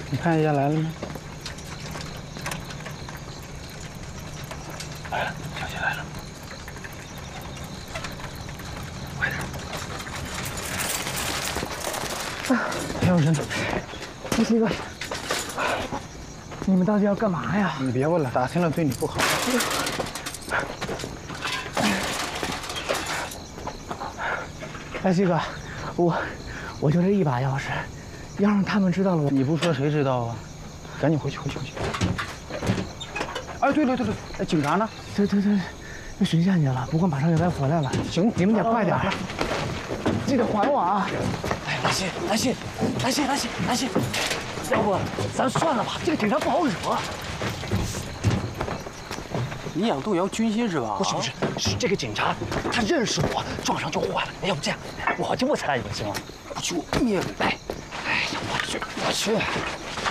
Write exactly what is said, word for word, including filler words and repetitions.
你看一下来了没？来了，小姐来了。快点！啊，还有人。大西哥，你们到底要干嘛呀？你别问了，打听了对你不好。大西哥，我我就这一把钥匙，要让他们知道了，我你不说谁知道啊？赶紧回去，回去，回去。哎，对了对了，哎，警察呢？对对对，那巡线去了，不过马上就该回来了。行，你们得快点，记得还我啊！哎，兰心，兰心，兰心，兰心，兰心，要不咱算了吧，这个警察不好惹。 你养豆苗军心是吧？ 不是不是，是这个警察，他认识我，撞上就坏了。要不这样，我就不参与了，行吗？不去，我灭了。哎，哎呀，我去，我去。